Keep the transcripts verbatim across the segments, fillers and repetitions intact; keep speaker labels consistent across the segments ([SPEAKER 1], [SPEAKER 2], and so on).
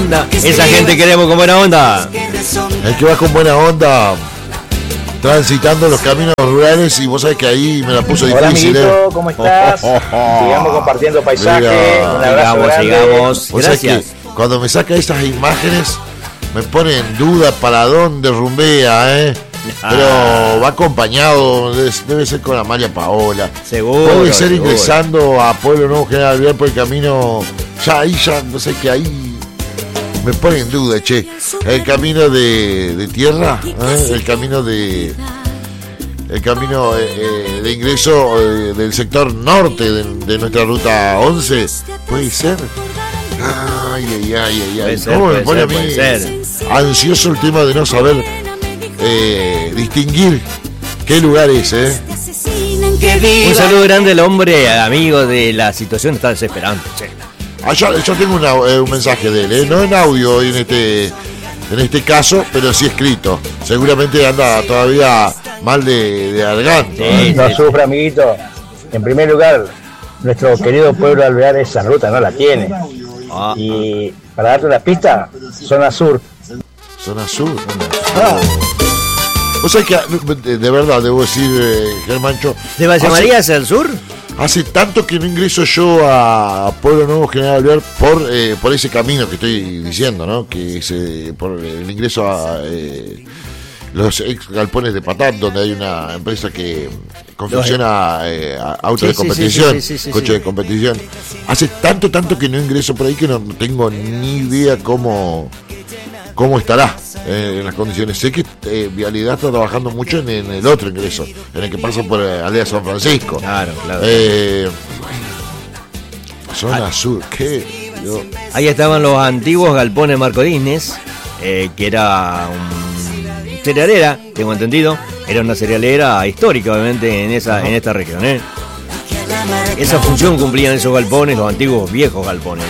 [SPEAKER 1] onda. Esa gente queremos con buena onda.
[SPEAKER 2] El que va con buena onda transitando los caminos rurales, y vos sabés que ahí me la puso
[SPEAKER 3] Hola,
[SPEAKER 2] difícil.
[SPEAKER 3] amiguito,
[SPEAKER 2] ¿eh?
[SPEAKER 3] ¿cómo estás?
[SPEAKER 2] Oh, oh, oh.
[SPEAKER 3] Sigamos compartiendo paisaje.
[SPEAKER 2] Mira,
[SPEAKER 3] un abrazo
[SPEAKER 1] sigamos,
[SPEAKER 3] grande.
[SPEAKER 1] sigamos.
[SPEAKER 2] Vos sabés que cuando me saca esas imágenes me pone en duda para dónde rumbea, ¿eh? Pero
[SPEAKER 1] Ah.
[SPEAKER 2] va acompañado, debe, debe ser con Amalia Paola.
[SPEAKER 1] Seguro.
[SPEAKER 2] Puede ser
[SPEAKER 1] seguro.
[SPEAKER 2] ingresando a Pueblo Nuevo General Alvear por el camino. Ya ahí, ya, no sé, que ahí me pone en duda, che. El camino de, de tierra, ¿eh? El camino de. El camino eh, eh, de ingreso eh, del sector norte de, de nuestra ruta once. Puede ser. Ay, ay, ay, ay,
[SPEAKER 1] Puede
[SPEAKER 2] ay.
[SPEAKER 1] ser,
[SPEAKER 2] ¿Cómo me
[SPEAKER 1] puede
[SPEAKER 2] pone
[SPEAKER 1] ser,
[SPEAKER 2] a mí
[SPEAKER 1] puede ser.
[SPEAKER 2] ansioso el tema de no saber eh, distinguir qué lugar es, eh?
[SPEAKER 1] Un saludo grande al hombre, amigo de la situación, está desesperante, che.
[SPEAKER 2] Ah, yo, yo tengo una, eh, un mensaje de él, eh, no en audio en este, en este caso, pero sí escrito. Seguramente anda todavía mal de, de garganta.
[SPEAKER 1] Sí.
[SPEAKER 3] No sufra, amiguito. En primer lugar, nuestro querido pueblo Alvear esa ruta no la tiene.
[SPEAKER 1] Ah,
[SPEAKER 3] Y para darte una pista, zona sur.
[SPEAKER 2] Zona sur. Ah. O sea que, de, de verdad, debo decir, eh, Germancho,
[SPEAKER 1] ¿te llamarías al sur?
[SPEAKER 2] hace tanto que no ingreso yo a Pueblo Nuevo General Alvear por eh, por ese camino que estoy diciendo, ¿no? Que es eh, por el ingreso a eh, los ex galpones de Patat, donde hay una empresa que confecciona eh, autos
[SPEAKER 1] Sí,
[SPEAKER 2] de
[SPEAKER 1] sí,
[SPEAKER 2] competición,
[SPEAKER 1] sí, sí, sí, sí,
[SPEAKER 2] coches
[SPEAKER 1] sí.
[SPEAKER 2] de competición. Hace tanto, tanto que no ingreso por ahí que no tengo ni idea cómo cómo estará eh, en las condiciones. Sé que eh, Vialidad está trabajando mucho en, en el otro ingreso, en el que pasa por eh, Aldea San Francisco.
[SPEAKER 1] Claro, claro.
[SPEAKER 2] Eh, zona sur, ¿qué? Yo-
[SPEAKER 1] Ahí estaban los antiguos galpones Marco Disnes, eh, que era un cerealera, tengo entendido. Era una cerealera histórica, obviamente, en esa en esta región, ¿eh? Esa función cumplían esos galpones, los antiguos viejos galpones.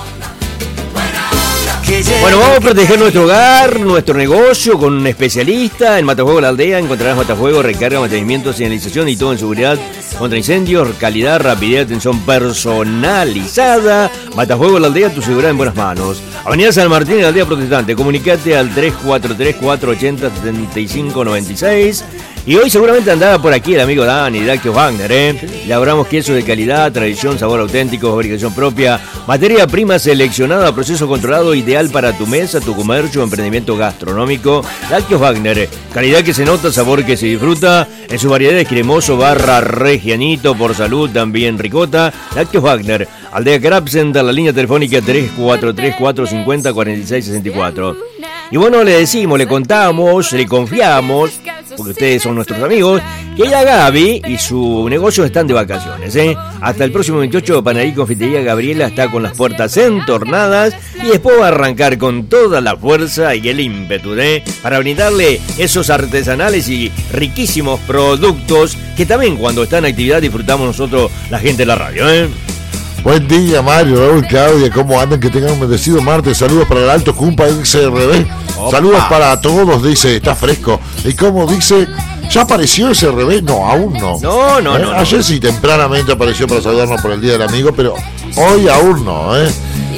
[SPEAKER 1] Bueno, vamos a proteger nuestro hogar, nuestro negocio con un especialista. En Matafuego La Aldea encontrarás Matafuego, recarga, mantenimiento, señalización y todo en seguridad contra incendios, calidad, rapidez, atención personalizada. Matafuego La Aldea, tu seguridad en buenas manos. Avenida San Martín, en la Aldea Protestante. Comunicate al tres cuatro tres, cuatro ocho cero, siete cinco nueve seis. Y hoy seguramente andaba por aquí el amigo Dani, Dáctio Wagner, ¿eh? Elaboramos queso de calidad, tradición, sabor auténtico, fabricación propia, materia prima seleccionada, proceso controlado, ideal para tu mesa, tu comercio, emprendimiento gastronómico. Dáctio Wagner, calidad que se nota, sabor que se disfruta, en sus variedades cremoso, barra, regianito, por salud, también ricota. Dáctio Wagner, Aldea Crab Center, la línea telefónica tres cuatro tres, cuatro cinco cero, cuatro seis seis cuatro. Y bueno, le decimos, le contamos, le confiamos, porque ustedes son nuestros amigos, que ella Gaby y su negocio están de vacaciones, ¿eh? Hasta el próximo veintiocho, Panadería y Confitería Gabriela está con las puertas entornadas y después va a arrancar con toda la fuerza y el ímpetu, ¿eh? Para brindarle esos artesanales y riquísimos productos que también cuando está en actividad disfrutamos nosotros, la gente de la radio, ¿eh?
[SPEAKER 2] Buen día, Mario, Raúl, Claudia, ¿cómo andan? Que tengan un bendecido martes. Saludos para el Alto Cumpa X R B.
[SPEAKER 1] Opa.
[SPEAKER 2] Saludos para todos, dice, está fresco. Y como dice, ¿ya apareció ese R B? No, aún no.
[SPEAKER 1] No, no,
[SPEAKER 2] ¿Eh?
[SPEAKER 1] no, no.
[SPEAKER 2] Ayer sí tempranamente apareció para saludarnos por el Día del Amigo, pero hoy aún no, ¿eh?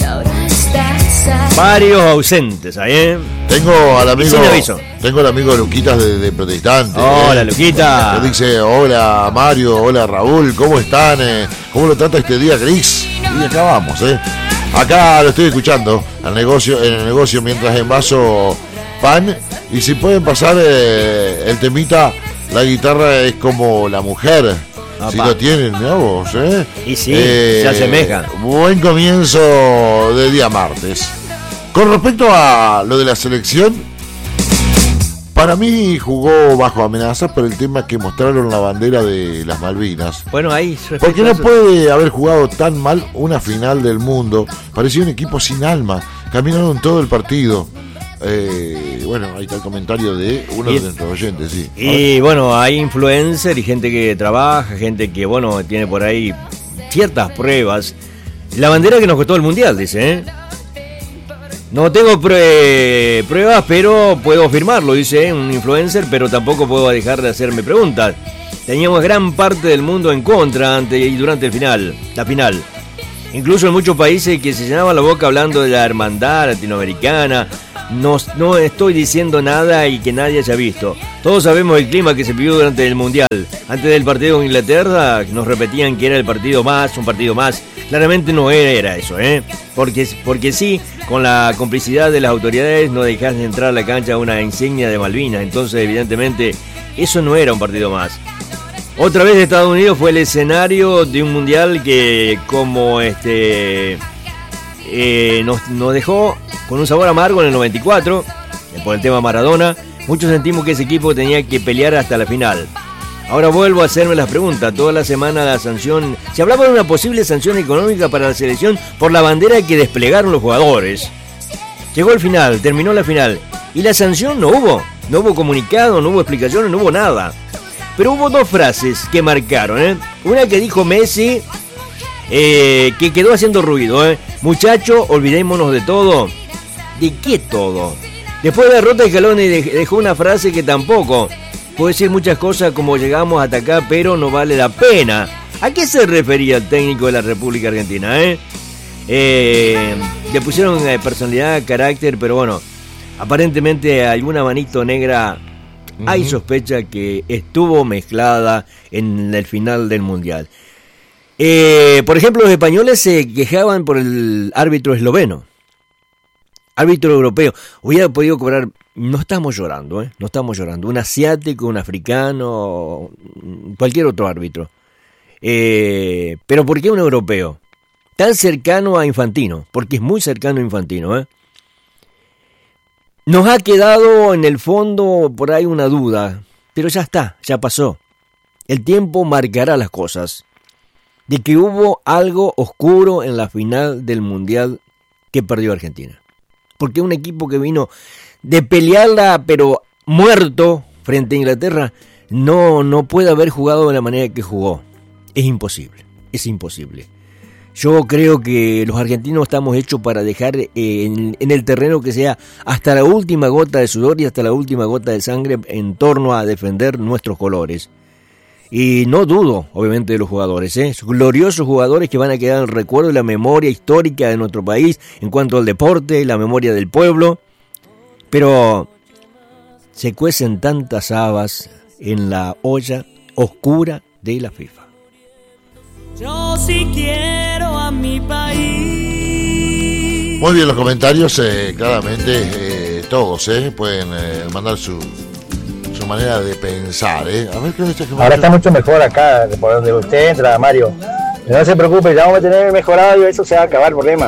[SPEAKER 1] Varios ausentes ahí, ¿eh?
[SPEAKER 2] Tengo al amigo,
[SPEAKER 1] sin aviso.
[SPEAKER 2] tengo al amigo Luquitas de, de Protestante.
[SPEAKER 1] Hola,
[SPEAKER 2] ¿eh?
[SPEAKER 1] Luquita.
[SPEAKER 2] Que dice, hola Mario, hola Raúl, ¿cómo están? Eh? ¿Cómo lo trata este día gris? Y acá vamos, ¿eh? Acá lo estoy escuchando, al negocio, en el negocio mientras envaso pan. Y si pueden pasar eh, el temita, la guitarra es como la mujer.
[SPEAKER 1] Opa.
[SPEAKER 2] Si lo tienen, mirá vos, ¿eh?
[SPEAKER 1] Y sí, se asemeja.
[SPEAKER 2] Buen comienzo de día martes. Con respecto a lo de la selección, para mí jugó bajo amenaza por el tema que mostraron la bandera de las Malvinas.
[SPEAKER 1] Bueno, ahí...
[SPEAKER 2] Porque no puede haber jugado tan mal una final del mundo. Parecía un equipo sin alma. Caminaron todo el partido. Eh, bueno, ahí está el comentario de uno
[SPEAKER 1] Y-
[SPEAKER 2] de nuestros oyentes, sí.
[SPEAKER 1] Y bueno, hay influencers y gente que trabaja, gente que, bueno, tiene por ahí ciertas pruebas. La bandera que nos costó el mundial, dice, ¿eh? No tengo prue- pruebas, pero puedo afirmarlo, dice ¿eh? Un influencer, pero tampoco puedo dejar de hacerme preguntas. Teníamos gran parte del mundo en contra ante y durante el final, la final. Incluso en muchos países que se llenaban la boca hablando de la hermandad latinoamericana. No, no estoy diciendo nada y que nadie haya visto. Todos sabemos el clima que se vivió durante el Mundial. Antes del partido con Inglaterra nos repetían que era el partido más, un partido más. Claramente no era eso, ¿eh? Porque, porque sí, con la complicidad de las autoridades no dejas de entrar a la cancha una insignia de Malvinas. Entonces, evidentemente, eso no era un partido más. Otra vez Estados Unidos fue el escenario de un Mundial que como este eh, nos, nos dejó con un sabor amargo en el noventa y cuatro, por el tema Maradona. Muchos sentimos que ese equipo tenía que pelear hasta la final. Ahora vuelvo a hacerme las preguntas. Toda la semana la sanción... Se hablaba de una posible sanción económica para la selección por la bandera que desplegaron los jugadores. Llegó el final, terminó la final. Y la sanción no hubo. No hubo comunicado, no hubo explicaciones, no hubo nada. Pero hubo dos frases que marcaron, ¿eh? Una que dijo Messi, eh, que quedó haciendo ruido, ¿eh? Muchacho, olvidémonos de todo. ¿De qué todo? Después de la derrota de Scaloni dejó una frase que tampoco puede decir muchas cosas como llegamos hasta acá, pero no vale la pena. ¿A qué se refería el técnico de la República Argentina, eh? eh le pusieron eh, personalidad, carácter, pero bueno, aparentemente alguna manito negra uh-huh. hay sospecha que estuvo mezclada en el final del Mundial. Eh, por ejemplo, los españoles se quejaban por el árbitro esloveno. Árbitro europeo, hubiera podido cobrar, no estamos llorando, ¿eh? No estamos llorando, un asiático, un africano, cualquier otro árbitro. Eh, pero ¿por qué un europeo? Tan cercano a Infantino, porque es muy cercano a Infantino, ¿eh? Nos ha quedado en el fondo por ahí una duda, pero ya está, ya pasó. El tiempo marcará las cosas. De que hubo algo oscuro en la final del Mundial que perdió Argentina. Porque un equipo que vino de pelearla, pero muerto, frente a Inglaterra, no, no puede haber jugado de la manera que jugó. Es imposible, es imposible. Yo creo que los argentinos estamos hechos para dejar eh, en, en el terreno que sea hasta la última gota de sudor y hasta la última gota de sangre en torno a defender nuestros colores. Y no dudo, obviamente, de los jugadores, ¿eh? Gloriosos jugadores que van a quedar en el recuerdo y la memoria histórica de nuestro país en cuanto al deporte, la memoria del pueblo. Pero se cuecen tantas habas en la olla oscura de la FIFA.
[SPEAKER 4] Yo sí quiero a mi país.
[SPEAKER 2] Muy bien, los comentarios, eh, claramente, eh, todos, eh, pueden eh, mandar su... su manera de pensar, ¿eh? A ver qué es que
[SPEAKER 3] ahora está mucho mejor acá, por donde usted entra, Mario. No se preocupe, ya vamos a tener mejorado y eso se va a acabar el problema.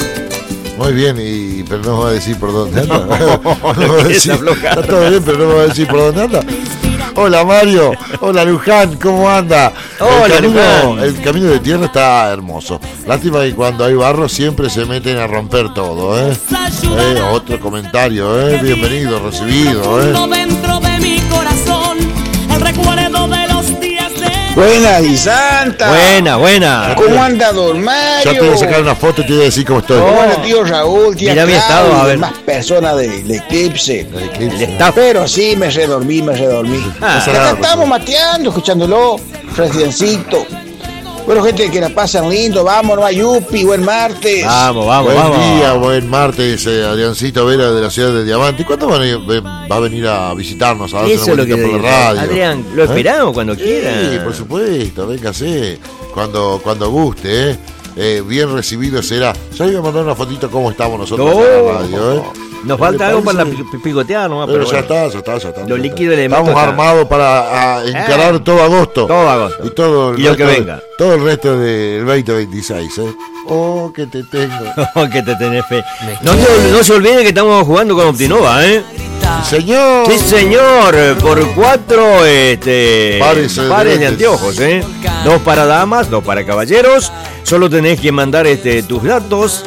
[SPEAKER 2] Muy bien, y pero no me va a decir por dónde anda.
[SPEAKER 1] No,
[SPEAKER 2] no va a decir, está todo bien, pero no me va a decir por dónde anda. Hola Mario, hola Luján, ¿cómo anda?
[SPEAKER 1] Hola,
[SPEAKER 2] el camino,
[SPEAKER 1] Luján.
[SPEAKER 2] El camino de tierra está hermoso. Lástima que cuando hay barro siempre se meten a romper todo, ¿eh? eh otro comentario, ¿eh? Bienvenido, recibido, ¿eh?
[SPEAKER 4] Dentro de mi corazón, el recuerdo de los días de...
[SPEAKER 5] Buena y santa.
[SPEAKER 1] Buena, buena.
[SPEAKER 5] ¿Cómo anda don Mario?
[SPEAKER 2] Ya te voy a sacar una foto y te voy a decir cómo estoy.
[SPEAKER 5] ¿Cómo anda tío Raúl, tía
[SPEAKER 1] Mira mi estado, a ver.
[SPEAKER 5] Más personas del eclipse.
[SPEAKER 2] El eclipse.
[SPEAKER 1] El staff.
[SPEAKER 5] Pero sí, me redormí, me redormí.
[SPEAKER 1] Ah,
[SPEAKER 5] Acá
[SPEAKER 2] nada,
[SPEAKER 5] estamos mateando, escuchándolo, residencito. Bueno, gente, que la pasan lindo. Vamos, no Yupi, buen martes.
[SPEAKER 1] Vamos, vamos,
[SPEAKER 2] Buen
[SPEAKER 1] vamos.
[SPEAKER 2] día, buen martes, eh, Adriancito Vera de la ciudad de Diamante. ¿Cuándo va a, venir- va a venir a visitarnos a darse
[SPEAKER 1] Eso es
[SPEAKER 2] una
[SPEAKER 1] lo que
[SPEAKER 2] vuelta por la
[SPEAKER 1] digo.
[SPEAKER 2] radio?
[SPEAKER 1] Adrián, lo
[SPEAKER 2] ¿Eh?
[SPEAKER 1] esperamos cuando
[SPEAKER 2] Sí,
[SPEAKER 1] quiera.
[SPEAKER 2] por supuesto, véngase, cuando, cuando guste, ¿eh? Eh, bien recibido será. Ya le voy a mandar una fotito cómo estamos nosotros
[SPEAKER 1] No.
[SPEAKER 2] acá en la radio, ¿eh?
[SPEAKER 1] Nos
[SPEAKER 2] ¿Qué
[SPEAKER 1] falta
[SPEAKER 2] le
[SPEAKER 1] algo para la
[SPEAKER 2] parece?
[SPEAKER 1] pi- picotear nomás,
[SPEAKER 2] Pero
[SPEAKER 1] pero
[SPEAKER 2] ya
[SPEAKER 1] bueno.
[SPEAKER 2] está, ya está, ya está.
[SPEAKER 1] Lo
[SPEAKER 2] ya está.
[SPEAKER 1] líquido elemento
[SPEAKER 2] Estamos
[SPEAKER 1] está.
[SPEAKER 2] armados para a, encarar
[SPEAKER 1] Eh.
[SPEAKER 2] todo agosto.
[SPEAKER 1] Todo agosto.
[SPEAKER 2] Y todo el
[SPEAKER 1] Y lo
[SPEAKER 2] resto
[SPEAKER 1] que
[SPEAKER 2] de-
[SPEAKER 1] venga.
[SPEAKER 2] todo el resto del veinte veintiséis, ¿eh? Oh, que te tengo.
[SPEAKER 1] Que te tenés fe. No, te- no se olviden que estamos jugando con Optinova, ¿eh?
[SPEAKER 2] Señor.
[SPEAKER 1] Sí, señor, por cuatro este,
[SPEAKER 2] Pares, eh,
[SPEAKER 1] pares
[SPEAKER 2] de
[SPEAKER 1] de
[SPEAKER 2] lentes.
[SPEAKER 1] anteojos, ¿eh? Dos para damas, dos para caballeros. Solo tenés que mandar este, tus datos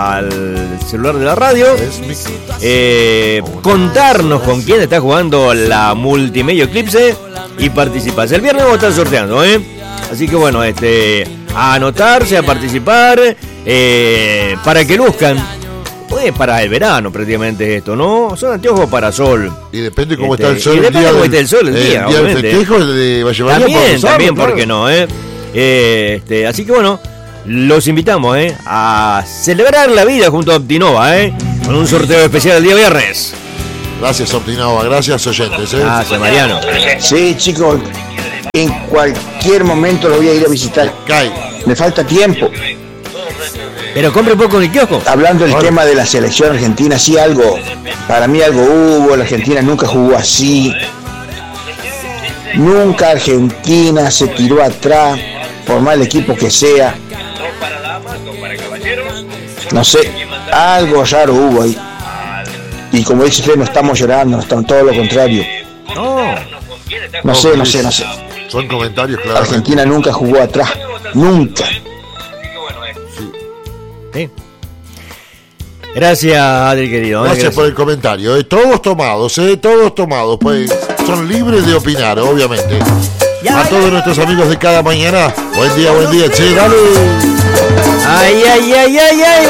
[SPEAKER 1] al celular de la radio.
[SPEAKER 2] Es mi-
[SPEAKER 1] Eh, contarnos con quién está jugando la Multimedia Eclipse y participar. El viernes vamos a estar sorteando, ¿eh? Así que bueno, este, a anotarse, a participar, eh, para que luzcan. Pues para el verano prácticamente esto, ¿no? Son anteojos para sol.
[SPEAKER 2] Y depende cómo
[SPEAKER 1] Este,
[SPEAKER 2] está el sol.
[SPEAKER 1] y depende
[SPEAKER 2] día
[SPEAKER 1] cómo
[SPEAKER 2] del-
[SPEAKER 1] esté el sol el día,
[SPEAKER 2] día del
[SPEAKER 1] obviamente.
[SPEAKER 2] festejo de Valle María.
[SPEAKER 1] También,
[SPEAKER 2] podemos usarlo,
[SPEAKER 1] también,
[SPEAKER 2] claro.
[SPEAKER 1] ¿por qué no, eh? Eh, este, así que bueno, los invitamos ¿eh? a celebrar la vida junto a Optinova, ¿eh? con un sorteo especial el día viernes.
[SPEAKER 2] Gracias, Optinova, gracias, oyentes. ¿eh?
[SPEAKER 1] Gracias, Mariano.
[SPEAKER 5] Sí, chicos, en cualquier momento lo voy a ir a visitar.
[SPEAKER 2] Cae.
[SPEAKER 5] Me falta tiempo.
[SPEAKER 1] Pero compre un poco en el kiosco.
[SPEAKER 5] Hablando del
[SPEAKER 2] Bueno.
[SPEAKER 5] tema de la selección argentina, sí algo, para mí algo hubo, la Argentina nunca jugó así. Nunca Argentina se tiró atrás, por mal equipo que sea. No sé, algo raro hubo ahí. Y como dice usted, no estamos llorando, estamos todo lo contrario.
[SPEAKER 1] No.
[SPEAKER 5] No sé, no sé, no sé.
[SPEAKER 2] Son comentarios, claro.
[SPEAKER 5] Argentina nunca jugó atrás, nunca.
[SPEAKER 1] Sí. Gracias, Adri, querido. ¿eh?
[SPEAKER 2] Gracias por el comentario. ¿eh? Todos tomados, ¿eh? Todos tomados. Pues son libres de opinar, obviamente. A todos nuestros amigos de cada mañana. Buen día, buen día, che, dale.
[SPEAKER 1] Ay, ay, ay, ay, ay.